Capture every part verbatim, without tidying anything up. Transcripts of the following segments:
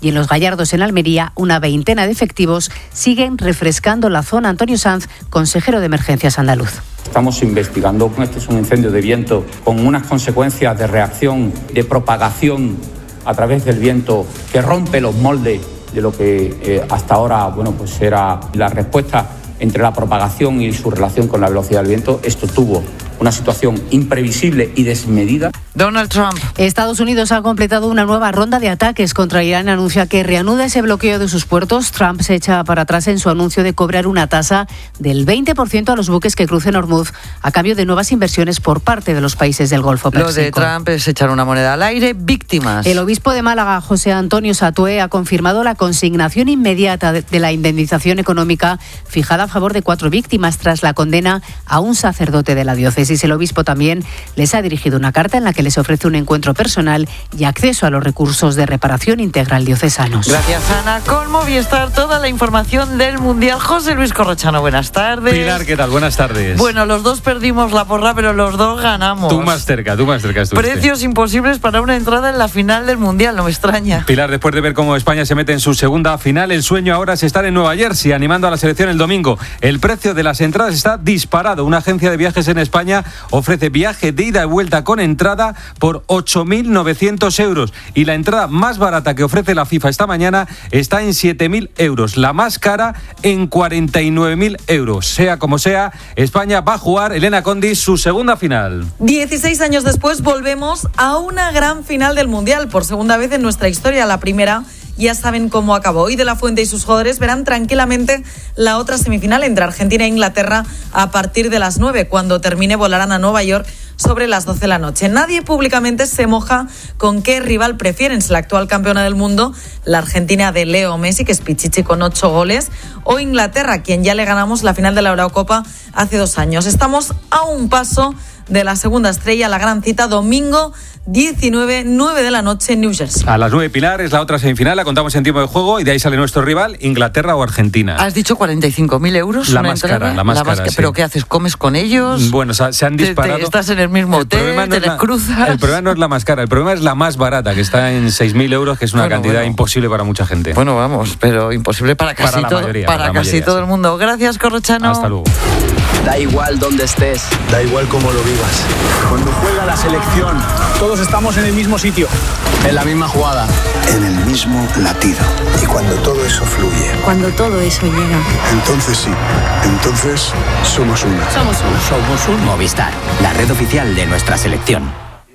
y en Los Gallardos, en Almería, una veintena de efectivos siguen refrescando la zona. Antonio Sanz, consejero de Emergencias andaluz. Estamos investigando. Este es un incendio de viento con unas consecuencias de reacción, de propagación a través del viento que rompe los moldes de lo que eh, hasta ahora, bueno, pues era la respuesta entre la propagación y su relación con la velocidad del viento. Esto tuvo una situación imprevisible y desmedida. Donald Trump. Estados Unidos ha completado una nueva ronda de ataques contra Irán. Anuncia que reanuda ese bloqueo de sus puertos. Trump se echa para atrás en su anuncio de cobrar una tasa del veinte por ciento a los buques que crucen Hormuz a cambio de nuevas inversiones por parte de los países del Golfo Pérsico. Lo de Trump es echar una moneda al aire. Víctimas. El obispo de Málaga, José Antonio Satué, ha confirmado la consignación inmediata de la indemnización económica fijada a favor de cuatro víctimas tras la condena a un sacerdote de la diócesis. El obispo también les ha dirigido una carta en la que les ofrece un encuentro personal y acceso a los recursos de reparación integral diocesanos. Gracias, Ana. Con Movistar, toda la información del Mundial. José Luis Corrochano, buenas tardes. Pilar, ¿qué tal? Buenas tardes. Bueno, los dos perdimos la porra, pero los dos ganamos. Tú más cerca, tú más cerca estuviste. Precios imposibles para una entrada en la final del Mundial, no me extraña. Pilar, después de ver cómo España se mete en su segunda final, el sueño ahora es estar en Nueva Jersey, animando a la selección el domingo. El precio de las entradas está disparado. Una agencia de viajes en España ofrece viaje de ida y vuelta con entrada por ocho mil novecientos euros. Y la entrada más barata que ofrece la FIFA esta mañana está en siete mil euros. La más cara en cuarenta y nueve mil euros. Sea como sea, España va a jugar, Elena Condis, su segunda final. dieciséis años después volvemos a una gran final del Mundial. Por segunda vez en nuestra historia. La primera ya saben cómo acabó. Y De la Fuente y sus jugadores verán tranquilamente la otra semifinal entre Argentina e Inglaterra a partir de las nueve. Cuando termine volarán a Nueva York sobre las doce de la noche. Nadie públicamente se moja con qué rival prefieren, si la actual campeona del mundo, la Argentina de Leo Messi, que es pichichi con ocho goles, o Inglaterra, quien ya le ganamos la final de la Eurocopa hace dos años. Estamos a un paso de la segunda estrella, la gran cita, domingo diecinueve, nueve de la noche en New Jersey. A las nueve, Pilar, es la otra semifinal, la contamos en tiempo de juego y de ahí sale nuestro rival, Inglaterra o Argentina. ¿Has dicho cuarenta y cinco mil euros? La más cara, la más la cara, más, sí. ¿Pero qué haces? ¿Comes con ellos? Bueno, se, se han disparado. Te, te, estás en el mismo el hotel, no te les la, cruzas. El problema no es la más cara, el problema es la más barata, que está en seis mil euros, que es una bueno, cantidad bueno. imposible para mucha gente. Bueno, vamos, pero imposible para casi, para todo, mayoría, para para casi mayoría, todo sí. el mundo. Gracias, Corrochano. Hasta luego. Da igual dónde estés, da igual cómo lo vivas. Cuando juega la selección, todos estamos en el mismo sitio, en la misma jugada, en el mismo latido. Y cuando todo eso fluye, cuando todo eso llega, entonces sí, entonces somos uno. Somos uno. Somos un Movistar, la red oficial de nuestra selección.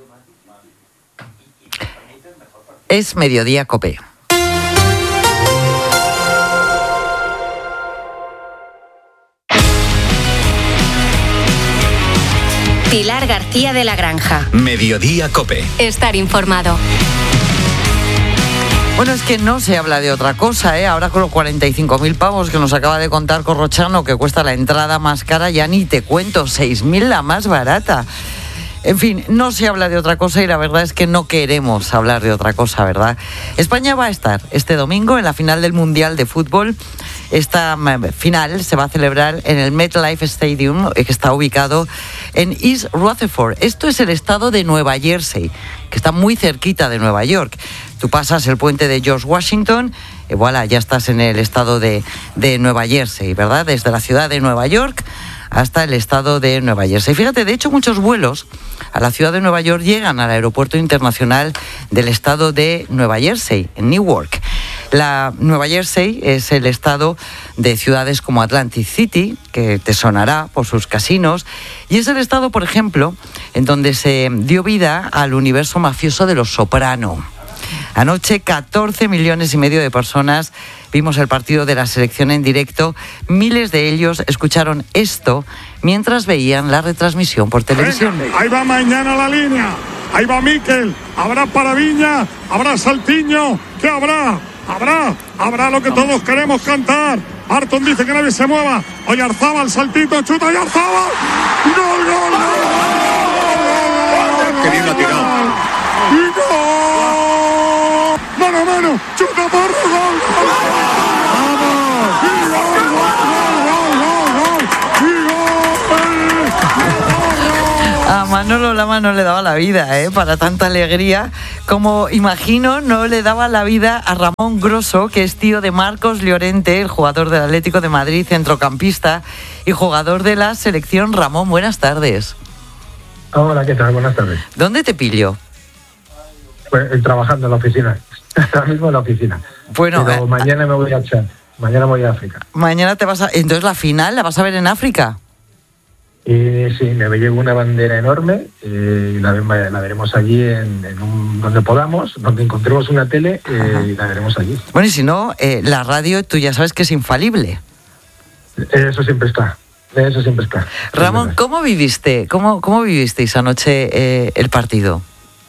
Es Mediodía Cope. Pilar García de la Granja. Mediodía Cope. Estar informado. Bueno, es que no se habla de otra cosa, ¿eh? Ahora con los cuarenta y cinco mil pavos que nos acaba de contar Corrochano, que cuesta la entrada más cara, ya ni te cuento, seis mil la más barata. En fin, no se habla de otra cosa y la verdad es que no queremos hablar de otra cosa, ¿verdad? España va a estar este domingo en la final del Mundial de Fútbol. Esta final se va a celebrar en el MetLife Stadium, que está ubicado en East Rutherford. Esto es el estado de Nueva Jersey, que está muy cerquita de Nueva York. Tú pasas el puente de George Washington y voilà, ya estás en el estado de, de Nueva Jersey, ¿verdad? Desde la ciudad de Nueva York hasta el estado de Nueva Jersey. Fíjate, de hecho, muchos vuelos a la ciudad de Nueva York llegan al aeropuerto internacional del estado de Nueva Jersey, en Newark. La Nueva Jersey es el estado de ciudades como Atlantic City, que te sonará por sus casinos, y es el estado, por ejemplo, en donde se dio vida al universo mafioso de Los Soprano. Anoche, catorce millones y medio de personas vimos el partido de la selección en directo. Miles de ellos escucharon esto mientras veían la retransmisión por televisión. Venga, ahí va mañana la línea. Ahí va Miquel. Habrá para Viña. Habrá Saltiño. ¿Qué habrá? Habrá. Habrá lo que todos queremos cantar. Barton dice que nadie se mueva. Oyarzábal, saltito, chuta Oyarzábal. ¡Gol, gol, gol! ¡Qué bien lo ha tirado! ¡Y gol! ¡Mano a mano! ¡Chuta por gol! Manolo Lama no le daba la vida, ¿eh? Para tanta alegría. Como imagino, no le daba la vida a Ramón Grosso, que es tío de Marcos Llorente, el jugador del Atlético de Madrid, centrocampista y jugador de la selección. Ramón, buenas tardes. Hola, ¿qué tal? Buenas tardes. ¿Dónde te pillo? Pues trabajando en la oficina. Ahora mismo en la oficina. Bueno, Pero eh, mañana me voy a Chad. Mañana me voy a África. Mañana te vas a... Entonces, ¿la final la vas a ver en África? Y sí, me llevo una bandera enorme eh, y la, la veremos allí en, en un, donde podamos, donde encontremos una tele eh, y la veremos allí. Bueno, y si no, eh, la radio tú ya sabes que es infalible. Eso siempre está. Eso siempre está. Ramón, ¿cómo viviste? ¿Cómo, cómo vivisteis anoche eh, el partido?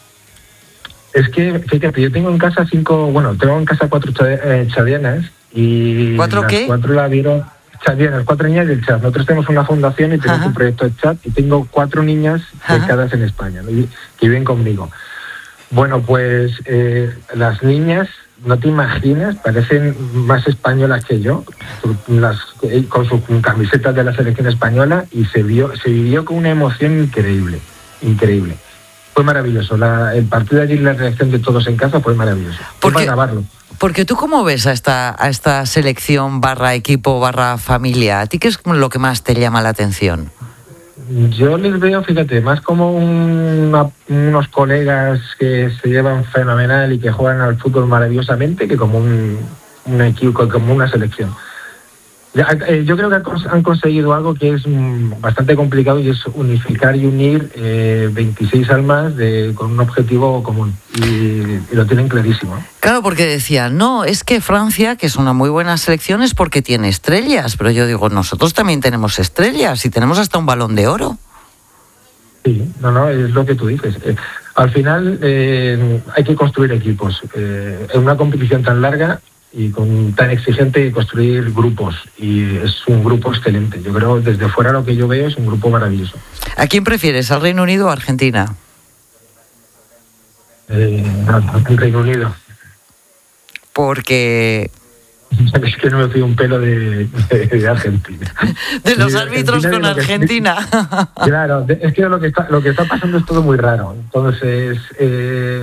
Es que, fíjate, yo tengo en casa cinco, bueno, tengo en casa cuatro chadianas y ¿Cuatro las qué? cuatro la vieron chadianas, cuatro niñas del Chad. Nosotros tenemos una fundación y tenemos Ajá. un proyecto de Chad y tengo cuatro niñas Ajá. becadas en España, ¿no? y, que viven conmigo. Bueno, pues eh, las niñas, no te imaginas, parecen más españolas que yo, las, con sus camisetas de la selección española, y se vio, se vivió con una emoción increíble, increíble. Fue maravilloso. La, el partido de allí, la reacción de todos en casa fue maravilloso. Fue para grabarlo. Porque tú, ¿cómo ves a esta, a esta selección barra equipo barra familia? ¿A ti qué es lo que más te llama la atención? Yo les veo, fíjate, más como una, unos colegas que se llevan fenomenal y que juegan al fútbol maravillosamente, que como un, un equipo, como una selección. Ya, eh, yo creo que han conseguido algo que es mm, bastante complicado, y es unificar y unir eh, veintiséis almas de, con un objetivo común, y, y lo tienen clarísimo, ¿eh? Claro, porque decían, no, es que Francia, que es una muy buena selección, es porque tiene estrellas, pero yo digo, nosotros también tenemos estrellas y tenemos hasta un Balón de Oro. Sí, no, no, es lo que tú dices. Eh, al final eh, hay que construir equipos. Eh, en una competición tan larga y con tan exigente, construir grupos, y es un grupo excelente. Yo creo, desde fuera lo que yo veo es un grupo maravilloso. ¿A quién prefieres, al Reino Unido o a Argentina? Eh, al Reino Unido. Porque... Es que no me fui un pelo de, de, de Argentina. De los de árbitros Argentina con que, Argentina. Claro, es que lo que está, lo que está pasando es todo muy raro. Entonces... Eh,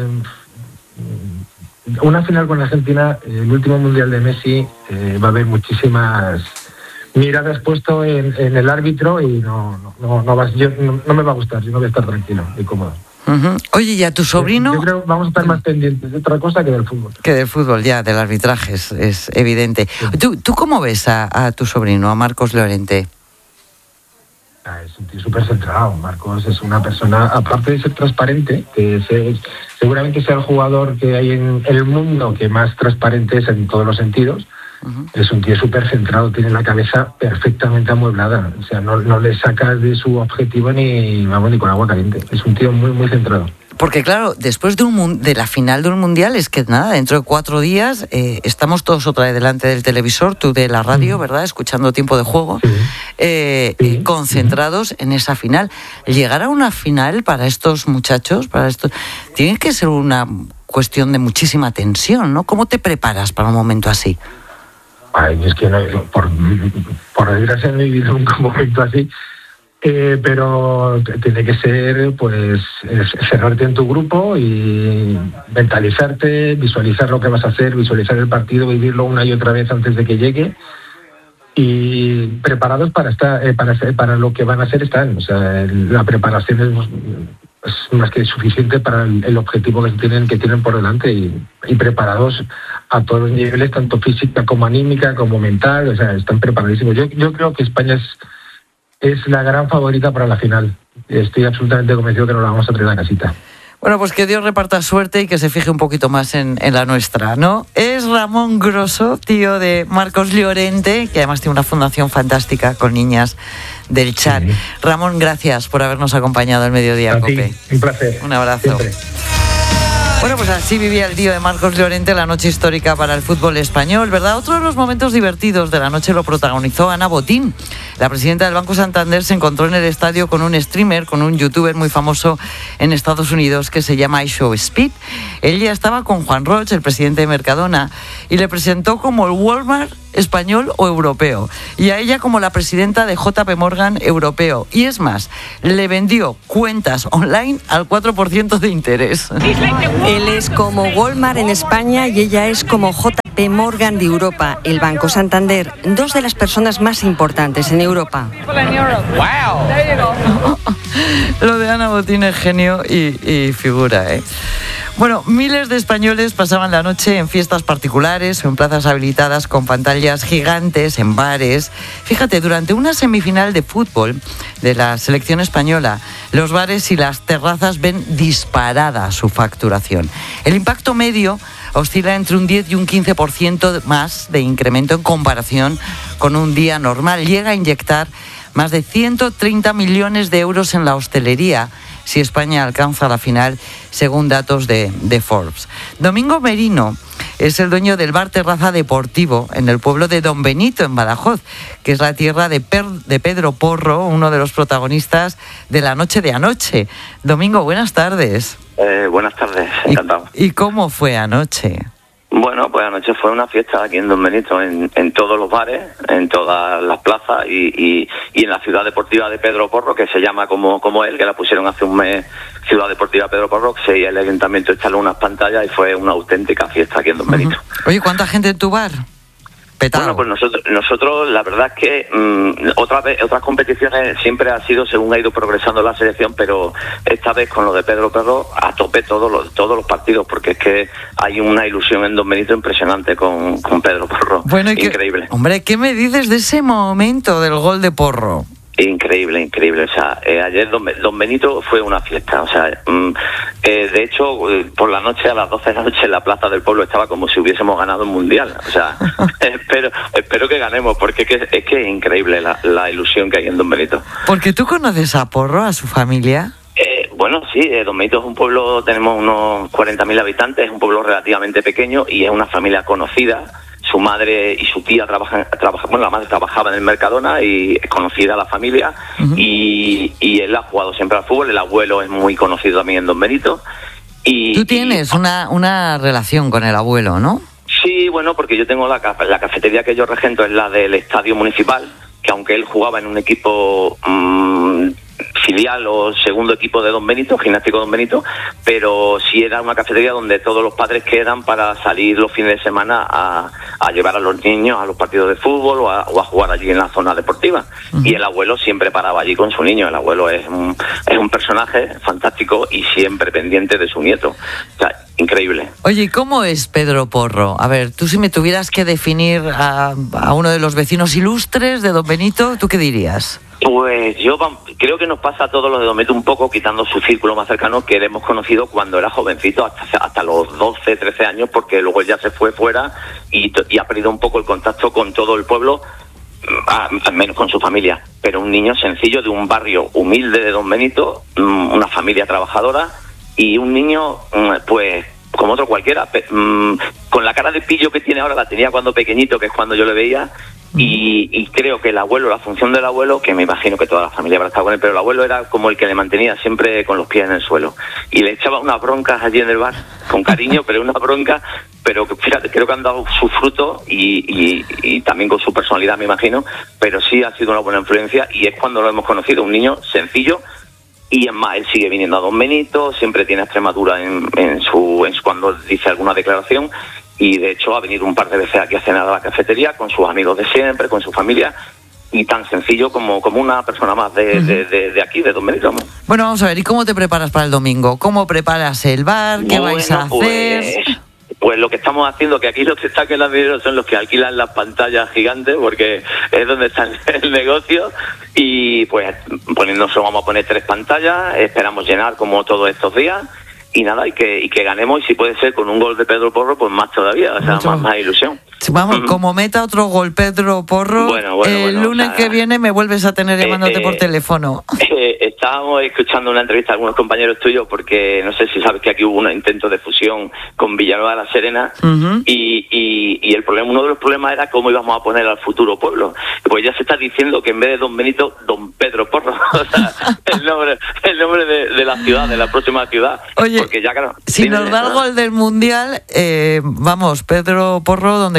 una final con Argentina, el último mundial de Messi, eh, va a haber muchísimas miradas puesto en, en el árbitro, y no no no, no, vas, yo, no no me va a gustar, yo no voy a estar tranquilo y cómodo. Uh-huh. Oye, ¿y a tu sobrino? Yo creo que vamos a estar más pendientes de otra cosa que del fútbol. Que del fútbol, ya, del arbitraje, es, es evidente. Sí. ¿Tú, ¿Tú cómo ves a, a tu sobrino, a Marcos Llorente? Es un tío súper centrado. Marcos es una persona, aparte de ser transparente, que se, seguramente sea el jugador que hay en el mundo que más transparente es en todos los sentidos. Uh-huh. Es un tío súper centrado, tiene la cabeza perfectamente amueblada. O sea, no, no le sacas de su objetivo ni, vamos, ni con agua caliente. Es un tío muy, muy centrado. Porque claro, después de, un, de la final de un mundial, es que nada, dentro de cuatro días eh, estamos todos otra vez delante del televisor, tú de la radio, ¿verdad?, escuchando Tiempo de Juego, sí. Eh, sí. Eh, concentrados en esa final. Llegar a una final para estos muchachos, para estos, tiene que ser una cuestión de muchísima tensión, ¿no? ¿Cómo te preparas para un momento así? Ay, es que no, por, por desgracia no he vivido un momento así. Eh, pero tiene que ser, pues, cerrarte en tu grupo y mentalizarte, visualizar lo que vas a hacer, visualizar el partido, vivirlo una y otra vez antes de que llegue, y preparados para estar, eh, para para lo que van a hacer están. O sea, la preparación es, es más que suficiente para el, el objetivo que tienen que tienen por delante, y, y preparados a todos los niveles, tanto física como anímica como mental. O sea, están preparadísimos. Yo yo creo que España es Es la gran favorita para la final. Estoy absolutamente convencido que nos la vamos a traer a casita. Bueno, pues que Dios reparta suerte y que se fije un poquito más en, en la nuestra, ¿no? Es Ramón Grosso, tío de Marcos Llorente, que además tiene una fundación fantástica con niñas del Chad. Sí. Ramón, gracias por habernos acompañado al Mediodía a Cope. Ti, un placer. Un abrazo. Siempre. Bueno, pues así vivía el tío de Marcos Llorente la noche histórica para el fútbol español, ¿verdad? Otro de los momentos divertidos de la noche lo protagonizó Ana Botín. La presidenta del Banco Santander se encontró en el estadio con un streamer, con un youtuber muy famoso en Estados Unidos que se llama iShowSpeed. Ella estaba con Juan Roig, el presidente de Mercadona, y le presentó como el Walmart español o europeo. Y a ella como la presidenta de J P Morgan europeo. Y es más, le vendió cuentas online al cuatro por ciento de interés. Él es como Walmart en España y ella es como J P Morgan de Europa, el Banco Santander, dos de las personas más importantes en Europa. ¡Wow! Lo de Ana Botín es genio y, y figura, ¿eh? Bueno, miles de españoles pasaban la noche en fiestas particulares o en plazas habilitadas con pantallas gigantes, en bares. Fíjate, durante una semifinal de fútbol de la selección española, los bares y las terrazas ven disparada su facturación. El impacto medio oscila entre un diez y un quince por ciento más de incremento en comparación con un día normal. Llega a inyectar más de ciento treinta millones de euros en la hostelería si España alcanza la final, según datos de, de Forbes. Domingo Merino es el dueño del bar Terraza Deportivo en el pueblo de Don Benito, en Badajoz, que es la tierra de, per, de Pedro Porro, uno de los protagonistas de la noche de anoche. Domingo, buenas tardes. Eh, buenas tardes, encantado. ¿Y, ¿Y cómo fue anoche? Bueno, pues anoche fue una fiesta aquí en Don Benito, en, en todos los bares, en todas las plazas y, y, y en la ciudad deportiva de Pedro Porro, que se llama como, como él, que la pusieron hace un mes, Ciudad Deportiva Pedro Porro, que sí, el ayuntamiento instaló unas pantallas y fue una auténtica fiesta aquí en Don Benito. Uh-huh. Oye, ¿cuánta gente en tu bar? Petado. Bueno, pues nosotros, nosotros la verdad es que mmm, otra vez, otras competiciones siempre ha sido según ha ido progresando la selección, pero esta vez con lo de Pedro Porro a tope todos los, todos los partidos, porque es que hay una ilusión en Don Benito impresionante con, con Pedro Porro. Bueno, increíble. Que, hombre, ¿qué me dices de ese momento del gol de Porro? Increíble, increíble. O sea, eh, ayer Don, Don Benito fue una fiesta. O sea, mm, eh, de hecho, eh, por la noche, a las doce de la noche, en la plaza del pueblo estaba como si hubiésemos ganado el mundial. O sea, espero espero que ganemos, porque es que es, que es increíble la, la ilusión que hay en Don Benito. ¿Porque tú conoces a Porro, a su familia? Eh, bueno, sí, eh, Don Benito es un pueblo, tenemos unos cuarenta mil habitantes, es un pueblo relativamente pequeño y es una familia conocida. Su madre y su tía trabajan, trabajan, bueno, la madre trabajaba en el Mercadona y es conocida la familia. Uh-huh. y, y él ha jugado siempre al fútbol, el abuelo es muy conocido también en Don Benito. Y, Tú tienes y, una, una relación con el abuelo, ¿no? Sí, bueno, porque yo tengo la, la cafetería que yo regento, es la del Estadio Municipal, que aunque él jugaba en un equipo mmm, filial o segundo equipo de Don Benito, Gimnástico Don Benito, pero sí era una cafetería donde todos los padres quedan para salir los fines de semana a, a llevar a los niños a los partidos de fútbol o a, o a jugar allí en la zona deportiva. Uh-huh. Y el abuelo siempre paraba allí con su niño. El abuelo es un, es un personaje fantástico y siempre pendiente de su nieto. O sea, increíble. Oye, ¿y cómo es Pedro Porro? A ver, tú si me tuvieras que definir a, a uno de los vecinos ilustres de Don Benito, ¿tú qué dirías? Pues yo creo que nos pasa a todos los de Don Benito un poco, quitando su círculo más cercano, que le hemos conocido cuando era jovencito, hasta, hasta los doce, trece años, porque luego ya se fue fuera y, y ha perdido un poco el contacto con todo el pueblo, al menos con su familia. Pero un niño sencillo de un barrio humilde de Don Benito, una familia trabajadora y un niño, pues, como otro cualquiera, con la cara de pillo que tiene ahora, la tenía cuando pequeñito, que es cuando yo le veía. Y, y creo que el abuelo, la función del abuelo, que me imagino que toda la familia habrá estado con él, pero el abuelo era como el que le mantenía siempre con los pies en el suelo. Y le echaba unas broncas allí en el bar, con cariño, pero una bronca, pero fíjate, creo que han dado su fruto y, y, y también con su personalidad, me imagino, pero sí ha sido una buena influencia y es cuando lo hemos conocido, un niño sencillo. Y es más, él sigue viniendo a Don Benito, siempre tiene Extremadura en, en, su, en su cuando dice alguna declaración. Y de hecho ha venido un par de veces aquí a cenar a la cafetería con sus amigos de siempre, con su familia, y tan sencillo como, como una persona más de, uh-huh. de, de, de aquí, de Don Benito. Bueno, vamos a ver, ¿y cómo te preparas para el domingo? ¿Cómo preparas el bar? ¿Qué bueno, vais a hacer? Pues, pues lo que estamos haciendo, que aquí los que están en la dinero son los que alquilan las pantallas gigantes, porque es donde está el negocio, y pues poniéndonos, vamos a poner tres pantallas, esperamos llenar como todos estos días. Y nada, y que, y que ganemos, y si puede ser con un gol de Pedro Porro, pues más todavía, o sea, Mucho. más, más ilusión. Vamos, como meta otro gol Pedro Porro, bueno, bueno, el bueno, lunes o sea, que viene me vuelves a tener llamándote eh, por teléfono. Eh, estábamos escuchando una entrevista a algunos compañeros tuyos, porque no sé si sabes que aquí hubo un intento de fusión con Villanueva de la Serena, uh-huh. y, y, y el problema, uno de los problemas era cómo íbamos a poner al futuro pueblo. Pues ya se está diciendo que en vez de Don Benito, Don Pedro Porro, o sea, el nombre, el nombre de, de la ciudad, de la próxima ciudad. Oye, porque ya, claro, si nos da el gol del Mundial, eh, vamos, Pedro Porro, donde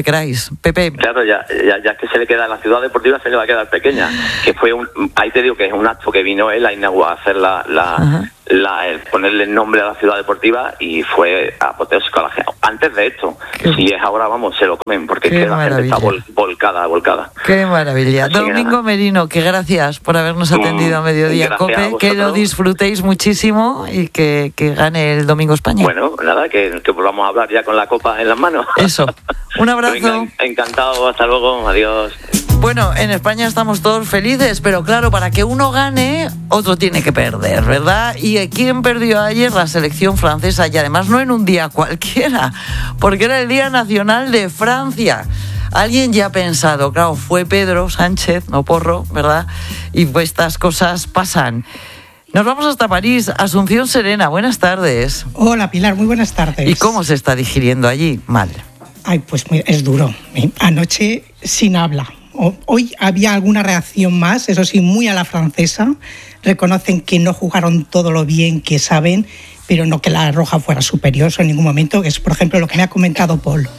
queráis. Pepe. Claro, ya, ya, ya es que se le queda, la ciudad deportiva se le va a quedar pequeña. Que fue un, ahí te digo que es un acto que vino él a inaugurar, a hacer la, la, la el ponerle el nombre a la ciudad deportiva y fue apoteósico a la gente. Antes de esto, Qué... si es ahora, vamos, se lo comen, porque es que la gente está vol, volcada, volcada. Qué maravilla. Así Domingo Merino, que gracias por habernos atendido a Mediodía Cope, que lo disfrutéis muchísimo y que, que gane el domingo España. Bueno, nada, que, que volvamos a hablar ya con la copa en las manos. Eso. Un abrazo. Venga, encantado, hasta luego, adiós. Bueno, en España estamos todos felices, pero claro, para que uno gane, otro tiene que perder, ¿verdad? ¿Y quién perdió ayer? La selección francesa, y además no en un día cualquiera, porque era el Día Nacional de Francia. Alguien ya ha pensado, claro, fue Pedro Sánchez, no Porro, ¿verdad? Y pues estas cosas pasan. Nos vamos hasta París. Asunción Serena, buenas tardes. Hola, Pilar, muy buenas tardes. ¿Y cómo se está digiriendo allí? Mal. Ay, pues es duro. Anoche sin habla. Hoy había alguna reacción más, eso sí, muy a la francesa. Reconocen que no jugaron todo lo bien que saben, pero no que la roja fuera superior en ningún momento, que es, por ejemplo, lo que me ha comentado Paul.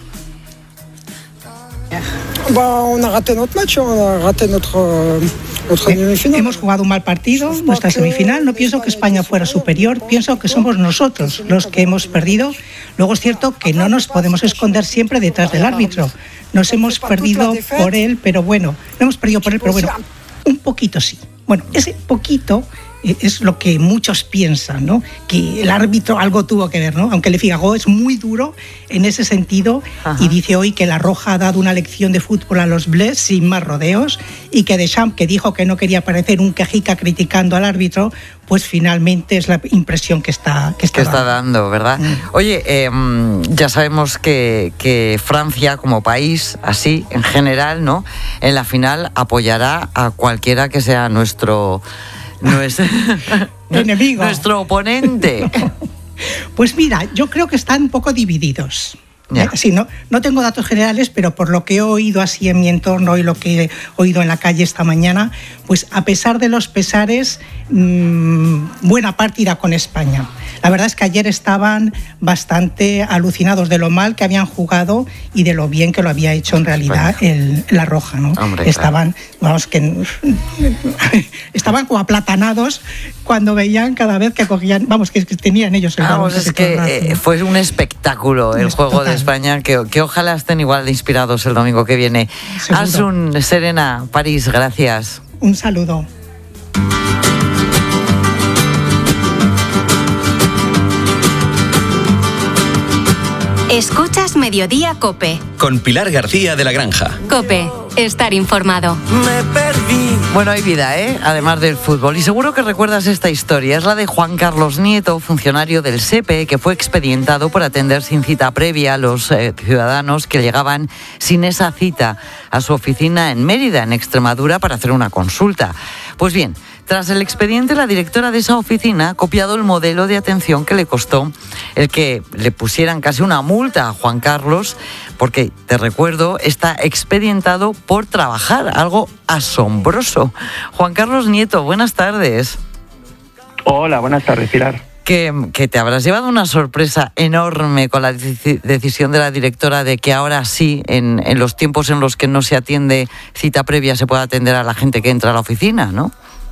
Bah, on a raté notre match, on a raté notre, notre semifinal. Hemos jugado un mal partido, nuestra semifinal. No pienso que España fuera superior, pienso que somos nosotros los que hemos perdido. Luego es cierto que no nos podemos esconder siempre detrás del árbitro. Nos hemos perdido por él, pero bueno, no hemos perdido por él, pero bueno, un poquito sí. Bueno, ese poquito es lo que muchos piensan, ¿no? Que el árbitro algo tuvo que ver, ¿no? Aunque Le Figaro es muy duro en ese sentido. Ajá. Y dice hoy que la Roja ha dado una lección de fútbol a los Bleus sin más rodeos y que Deschamps, que dijo que no quería parecer un quejica criticando al árbitro, pues finalmente es la impresión que está que está, que está dando, ¿verdad? Mm. Oye, eh, ya sabemos que, que Francia como país, así en general, ¿no? En la final apoyará a cualquiera que sea nuestro nuestro enemigo, nuestro oponente. Pues mira, yo creo que están un poco divididos. ¿Eh? Sí, no, no tengo datos generales, pero por lo que he oído así en mi entorno y lo que he oído en la calle esta mañana, pues a pesar de los pesares, mmm, buena parte irá con España. La verdad es que ayer estaban bastante alucinados de lo mal que habían jugado y de lo bien que lo había hecho en realidad el, la Roja, ¿no? Hombre, estaban, claro. vamos, que estaban como aplatanados cuando veían cada vez que cogían, vamos, que tenían ellos el Vamos, es que eh, fue un espectáculo el juego total. de España, que, que ojalá estén igual de inspirados el domingo que viene. Asun Serena, París, gracias. Un saludo. Escuchas Mediodía Cope. Con Pilar García de la Granja. Cope, estar informado. Me perdí. Bueno, hay vida, ¿eh? Además del fútbol. Y seguro que recuerdas esta historia. Es la de Juan Carlos Nieto, funcionario del S E P E, que fue expedientado por atender sin cita previa a los eh, ciudadanos que llegaban sin esa cita a su oficina en Mérida, en Extremadura, para hacer una consulta. Pues bien, tras el expediente, la directora de esa oficina ha copiado el modelo de atención que le costó el que le pusieran casi una multa a Juan Carlos, porque, te recuerdo, está expedientado por trabajar, algo asombroso. Juan Carlos Nieto, buenas tardes. Hola, buenas tardes, Pilar. Que, que te habrás llevado una sorpresa enorme con la dec- decisión de la directora de que ahora sí, en, en los tiempos en los que no se atiende cita previa, se pueda atender a la gente que entra a la oficina, ¿no?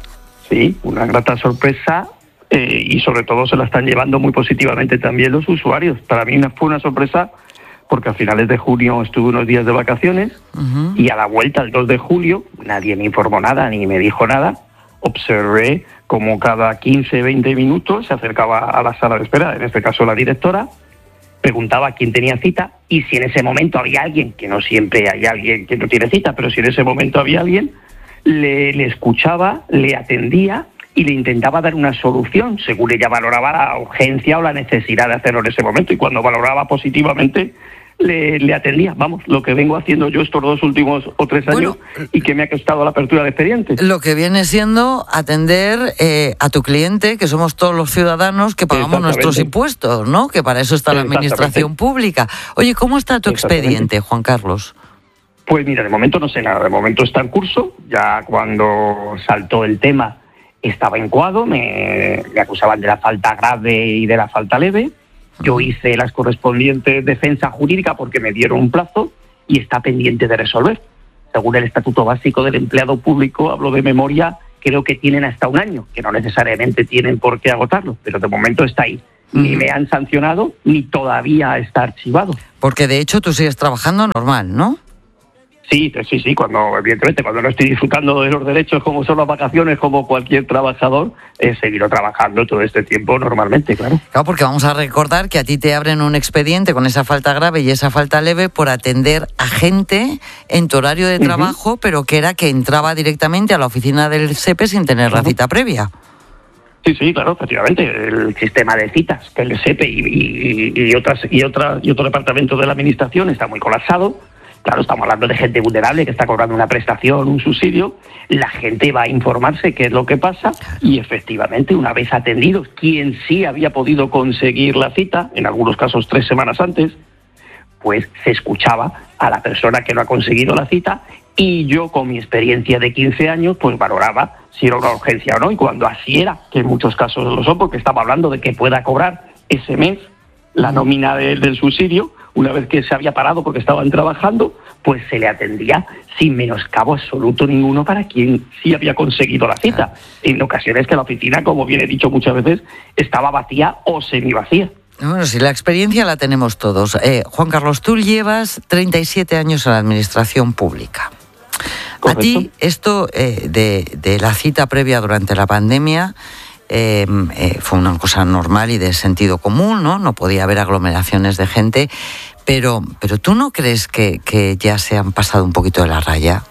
Sí, una grata sorpresa eh, y sobre todo se la están llevando muy positivamente también los usuarios. Para mí fue una sorpresa porque a finales de junio estuve unos días de vacaciones uh-huh. y a la vuelta, el dos de julio, nadie me informó nada ni me dijo nada. Observé como cada quince, veinte minutos se acercaba a la sala de espera, en este caso la directora, preguntaba quién tenía cita y si en ese momento había alguien, que no siempre hay alguien que no tiene cita, pero si en ese momento había alguien, le, le escuchaba, le atendía y le intentaba dar una solución, según ella valoraba la urgencia o la necesidad de hacerlo en ese momento, y cuando valoraba positivamente le, le atendía. Vamos, lo que vengo haciendo yo estos dos últimos o tres años bueno, y que me ha costado la apertura de expedientes. Lo que viene siendo atender eh, a tu cliente, que somos todos los ciudadanos que pagamos nuestros impuestos, ¿no? Que para eso está la administración pública. Oye, ¿cómo está tu expediente, Juan Carlos? Pues mira, de momento no sé nada, de momento está en curso. Ya cuando saltó el tema estaba incoado, me, me acusaban de la falta grave y de la falta leve. Yo hice las correspondientes defensa jurídica porque me dieron un plazo y está pendiente de resolver. Según el Estatuto Básico del Empleado Público, hablo de memoria, creo que tienen hasta un año, que no necesariamente tienen por qué agotarlo, pero de momento está ahí. Ni me han sancionado, ni todavía está archivado. Porque de hecho tú sigues trabajando normal, ¿no? Sí, sí, sí, cuando, evidentemente, cuando no estoy disfrutando de los derechos como son las vacaciones, como cualquier trabajador, he seguido trabajando todo este tiempo normalmente, claro. Claro, porque vamos a recordar que a ti te abren un expediente con esa falta grave y esa falta leve por atender a gente en tu horario de trabajo, uh-huh. pero que era que entraba directamente a la oficina del SEPE sin tener uh-huh. la cita previa. Sí, sí, claro, efectivamente, el sistema de citas que el SEPE y, y, y, otras, y, otra, y otro departamento de la administración está muy colapsado. Claro, estamos hablando de gente vulnerable que está cobrando una prestación, un subsidio. La gente va a informarse qué es lo que pasa y efectivamente, una vez atendidos, quien sí había podido conseguir la cita, en algunos casos tres semanas antes, pues se escuchaba a la persona que no ha conseguido la cita y yo, con mi experiencia de quince años, pues valoraba si era una urgencia o no. Y cuando así era, que en muchos casos lo son, porque estaba hablando de que pueda cobrar ese mes la nómina de, del subsidio, una vez que se había parado porque estaban trabajando, pues se le atendía sin menoscabo absoluto ninguno para quien sí había conseguido la cita. En ocasiones que la oficina, como bien he dicho muchas veces, estaba vacía o semivacía. Bueno, si la experiencia la tenemos todos. Eh, Juan Carlos, tú llevas treinta y siete años en la administración pública. ¿Correcto? A ti esto eh, de, de la cita previa durante la pandemia eh, eh, fue una cosa normal y de sentido común, ¿no? No podía haber aglomeraciones de gente, pero, pero ¿tú no crees que, que ya se han pasado un poquito de la raya?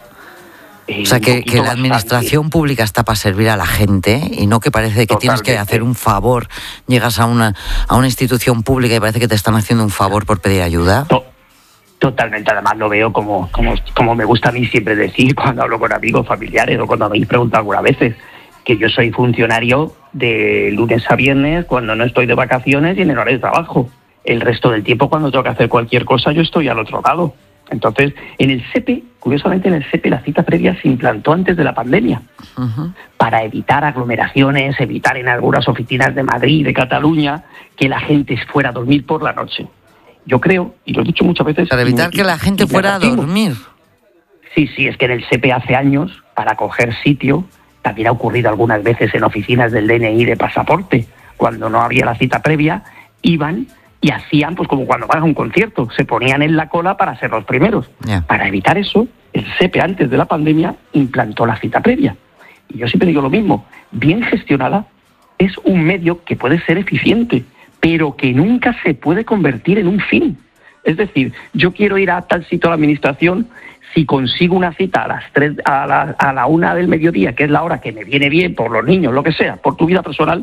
Eh, o sea, que, que la administración bastante. pública está para servir a la gente y no que parece que Totalmente. tienes que hacer un favor. Llegas a una, a una institución pública y parece que te están haciendo un favor por pedir ayuda. No. Totalmente, además lo veo como, como, como me gusta a mí siempre decir cuando hablo con amigos, familiares o cuando me habéis preguntado algunas veces, que yo soy funcionario de lunes a viernes cuando no estoy de vacaciones y en el horario de trabajo. El resto del tiempo, cuando tengo que hacer cualquier cosa, yo estoy al otro lado. Entonces, en el SEPE, curiosamente en el SEPE la cita previa se implantó antes de la pandemia, uh-huh. para evitar aglomeraciones, evitar en algunas oficinas de Madrid, de Cataluña, que la gente fuera a dormir por la noche. Yo creo, y lo he dicho muchas veces... Para evitar y, que la gente fuera a dormir. Sí, sí, es que en el SEPE hace años, para coger sitio, también ha ocurrido algunas veces en oficinas del D N I de pasaporte, cuando no había la cita previa, iban y hacían, pues como cuando van a un concierto, se ponían en la cola para ser los primeros. Yeah. Para evitar eso, el SEPE antes de la pandemia implantó la cita previa. Y yo siempre digo lo mismo, bien gestionada es un medio que puede ser eficiente, pero que nunca se puede convertir en un fin. Es decir, yo quiero ir a tal sitio a la administración, si consigo una cita a las tres, a la, a la una del mediodía, que es la hora que me viene bien por los niños, lo que sea, por tu vida personal,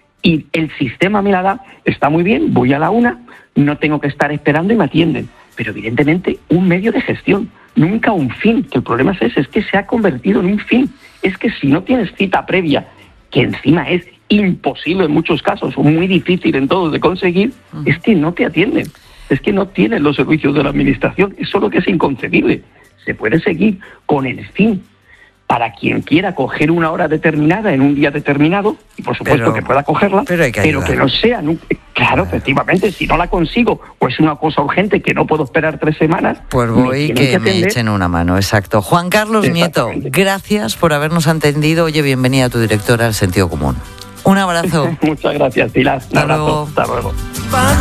y el sistema me la da, está muy bien, voy a la una, no tengo que estar esperando y me atienden. Pero evidentemente un medio de gestión, nunca un fin, que el problema es ese, es que se ha convertido en un fin. Es que si no tienes cita previa, que encima es imposible en muchos casos, o muy difícil en todos de conseguir, uh-huh. es que no te atienden, es que no tienes los servicios de la administración, eso es lo que es inconcebible. Se puede seguir con el fin para quien quiera coger una hora determinada en un día determinado, y por supuesto pero, que pueda cogerla, pero, que, pero que no sea, no, claro, efectivamente, si no la consigo, o es una cosa urgente que no puedo esperar tres semanas, pues voy que, que me echen una mano, exacto. Juan Carlos Nieto, gracias por habernos atendido. Oye, bienvenida a tu directora al Sentido Común. Un abrazo. Muchas gracias, Pilar. Un Hasta abrazo. Luego. Hasta luego.